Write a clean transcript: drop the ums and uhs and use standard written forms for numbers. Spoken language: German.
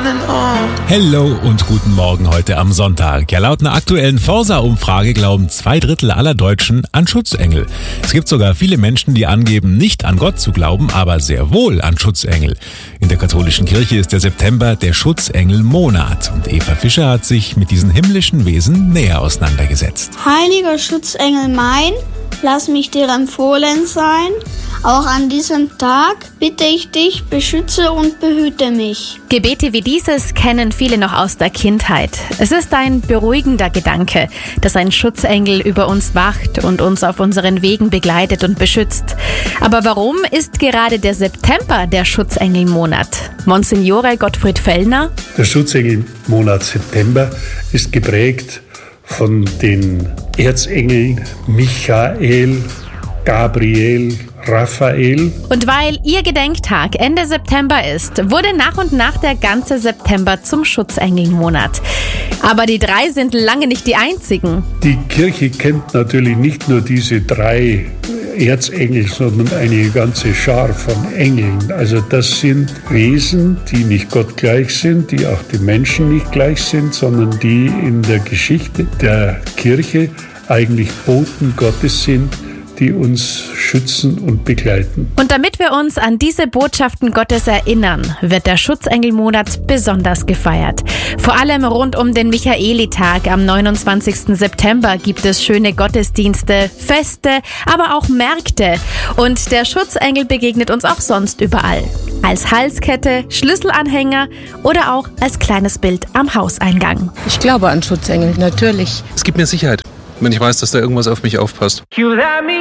Hello und guten Morgen heute am Sonntag. Ja, laut einer aktuellen Forsa-Umfrage glauben 2/3 aller Deutschen an Schutzengel. Es gibt sogar viele Menschen, die angeben, nicht an Gott zu glauben, aber sehr wohl an Schutzengel. In der katholischen Kirche ist der September der Schutzengelmonat. Und Eva Fischer hat sich mit diesen himmlischen Wesen näher auseinandergesetzt. Heiliger Schutzengel mein, lass mich dir empfohlen sein. Auch an diesem Tag bitte ich dich, beschütze und behüte mich. Gebete wie dieses kennen viele noch aus der Kindheit. Es ist ein beruhigender Gedanke, dass ein Schutzengel über uns wacht und uns auf unseren Wegen begleitet und beschützt. Aber warum ist gerade der September der Schutzengelmonat? Monsignore Gottfried Fellner? Der Schutzengelmonat September ist geprägt von den Erzengeln Michael, Gabriel, Raphael. Und weil ihr Gedenktag Ende September ist, wurde nach und nach der ganze September zum Schutzengelmonat. Aber die 3 sind lange nicht die einzigen. Die Kirche kennt natürlich nicht nur diese 3 Erzengel, sondern eine ganze Schar von Engeln. Also das sind Wesen, die nicht Gott gleich sind, die auch den Menschen nicht gleich sind, sondern die in der Geschichte der Kirche eigentlich Boten Gottes sind, die uns schützen und begleiten. Und damit wir uns an diese Botschaften Gottes erinnern, wird der Schutzengelmonat besonders gefeiert. Vor allem rund um den Michaelitag am 29. September gibt es schöne Gottesdienste, Feste, aber auch Märkte. Und der Schutzengel begegnet uns auch sonst überall. Als Halskette, Schlüsselanhänger oder auch als kleines Bild am Hauseingang. Ich glaube an Schutzengel, natürlich. Es gibt mir Sicherheit, wenn ich weiß, dass da irgendwas auf mich aufpasst.